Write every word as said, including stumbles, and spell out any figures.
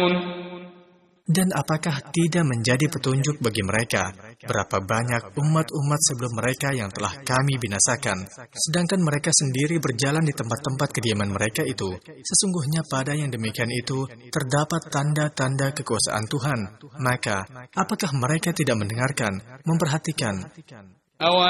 Dan apakah tidak menjadi petunjuk bagi mereka berapa banyak umat-umat sebelum mereka yang telah kami binasakan, sedangkan mereka sendiri berjalan di tempat-tempat kediaman mereka itu. Sesungguhnya pada yang demikian itu terdapat tanda-tanda kekuasaan Tuhan. Maka, apakah mereka tidak mendengarkan, memperhatikan?